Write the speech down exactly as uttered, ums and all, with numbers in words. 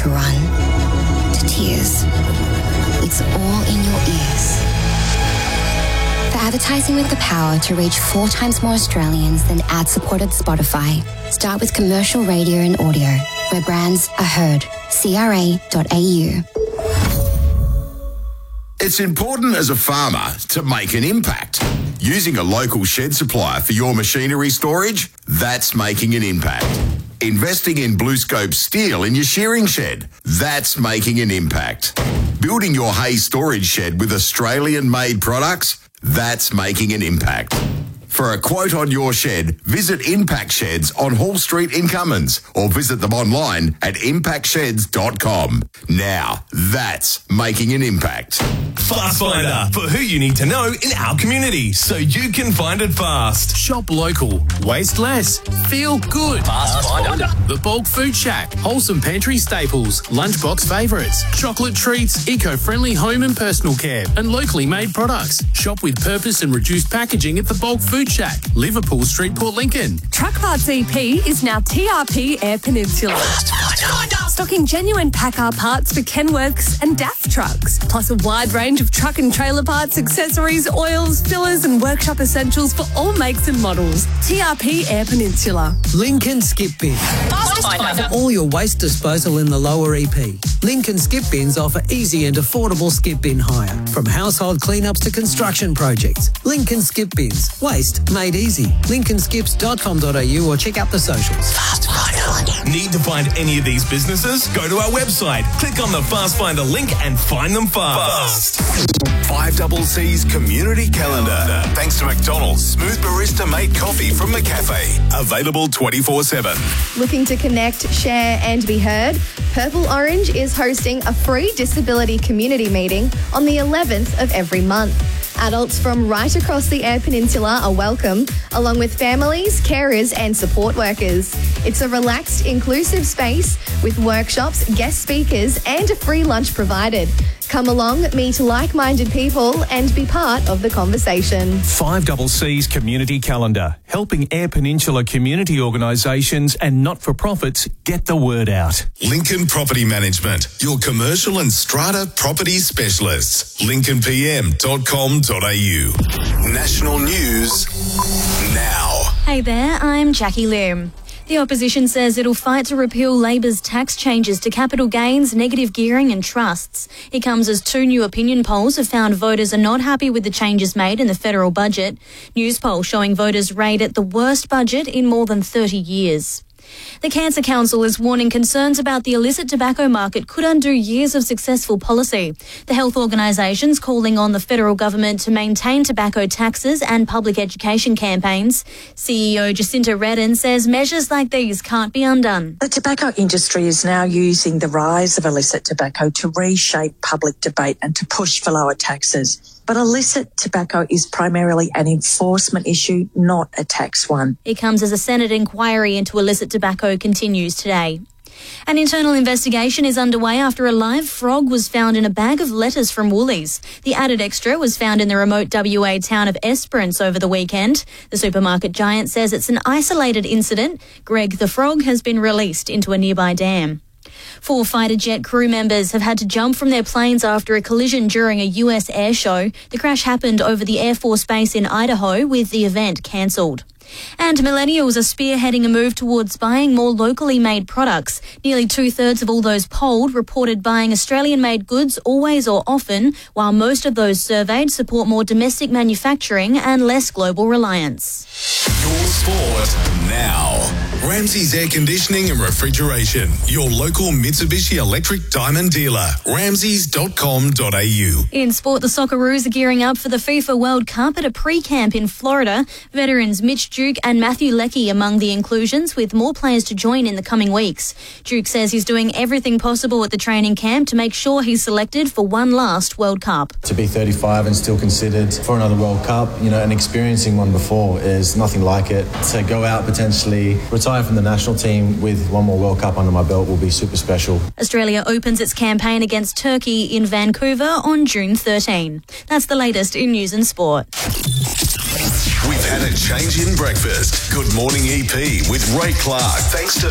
to run, to tears. It's all in your ears. For advertising with the power to reach four times more Australians than ad-supported Spotify, start with commercial radio and audio, where brands are heard. C R A dot A U. It's important as a farmer to make an impact. Using a local shed supplier for your machinery storage, that's making an impact. Investing in BlueScope steel in your shearing shed, that's making an impact. Building your hay storage shed with Australian-made products, that's making an impact. For a quote on your shed, visit Impact Sheds on Hall Street in Cummins or visit them online at impact sheds dot com. Now, that's making an impact. Fast Finder, for who you need to know in our community so you can find it fast. Shop local, waste less, feel good. Fast Finder. The Bulk Food Shack, wholesome pantry staples, lunchbox favourites, chocolate treats, eco-friendly home and personal care, and locally made products. Shop with purpose and reduced packaging at the Bulk Food Shack, Liverpool Street, Port Lincoln. Truck Parts E P is now T R P Air Peninsula. Stocking genuine Packard parts for Kenworths and D A F trucks, plus a wide range of truck and trailer parts, accessories, oils, fillers and workshop essentials for all makes and models. T R P Air Peninsula. Lincoln Skip Bin. All your waste disposal in the lower E P. Lincoln Skip Bins offer easy and affordable skip bin hire. From household cleanups to construction projects. Lincoln Skip Bins. Waste made easy. lincoln skips dot com dot a u or check out the socials. Fast Finder. Need to find any of these businesses? Go to our website, click on the Fast Finder link and find them fast. five double C's Community Calendar. Thanks to McDonald's Smooth Barista Made Coffee from McCafe. Available twenty-four seven. Looking to connect, share and be heard? Purple Orange is hosting a free disability community meeting on the eleventh of every month. Adults from right across the Eyre Peninsula are welcome, along with families, carers and support workers. It's a relaxed, inclusive space with workshops, guest speakers and a free lunch provided. Come along, meet like-minded people and be part of the conversation. five double C's Community Calendar, helping Eyre Peninsula community organisations and not-for-profits get the word out. Lincoln Property Management, your commercial and strata property specialists. lincoln p m dot com dot a u. National news now. Hey there, I'm Jackie Lim. The opposition says it'll fight to repeal Labor's tax changes to capital gains, negative gearing and trusts. It comes as two new opinion polls have found voters are not happy with the changes made in the federal budget. News poll showing voters rate it the worst budget in more than thirty years. The Cancer Council is warning concerns about the illicit tobacco market could undo years of successful policy. The health organisation's calling on the federal government to maintain tobacco taxes and public education campaigns. C E O Jacinta Redden says measures like these can't be undone. The tobacco industry is now using the rise of illicit tobacco to reshape public debate and to push for lower taxes. But illicit tobacco is primarily an enforcement issue, not a tax one. It comes as a Senate inquiry into illicit tobacco continues today. An internal investigation is underway after a live frog was found in a bag of lettuce from Woolies. The added extra was found in the remote W A town of Esperance over the weekend. The supermarket giant says it's an isolated incident. Greg the frog has been released into a nearby dam. Four fighter jet crew members have had to jump from their planes after a collision during a U S air show. The crash happened over the Air Force Base in Idaho, with the event cancelled. And millennials are spearheading a move towards buying more locally made products. Nearly two-thirds of all those polled reported buying Australian-made goods always or often, while most of those surveyed support more domestic manufacturing and less global reliance. Your sport now. Ramsey's Air Conditioning and Refrigeration, your local Mitsubishi Electric Diamond dealer. ramseys dot com dot a u. In sport, the Socceroos are gearing up for the FIFA World Cup at a pre-camp in Florida. Veterans Mitch Duke and Matthew Leckie among the inclusions, with more players to join in the coming weeks. Duke says he's doing everything possible at the training camp to make sure he's selected for one last World Cup. To be thirty-five and still considered for another World Cup, you know, and experiencing one before is nothing like it. To go out, potentially retire from the national team with one more World Cup under my belt will be super special. Australia opens its campaign against Turkey in Vancouver on June thirteenth. That's the latest in news and sport. We've had a change in breakfast. Good morning, E P with Ray Clark. Thanks to